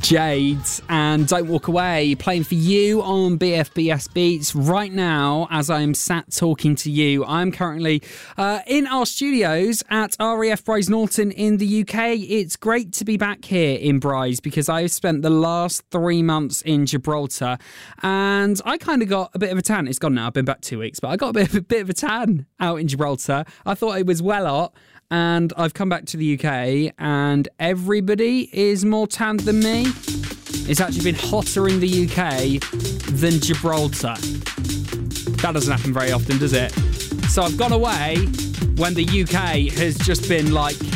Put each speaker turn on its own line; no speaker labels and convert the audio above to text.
Jades and Don't Walk Away, playing for you on BFBS Beats right now as I'm sat talking to you. I'm currently in our studios at RAF Bryce Norton in the UK. It's great to be back here in Bryce because I've spent the last 3 months in Gibraltar and I kind of got a bit of a tan. It's gone now, I've been back 2 weeks, but I got a bit of a tan out in Gibraltar. I thought it was well hot. And I've come back to the UK and everybody is more tanned than me. It's actually been hotter in the UK than Gibraltar. That doesn't happen very often, does it? So I've gone away when the UK has just been like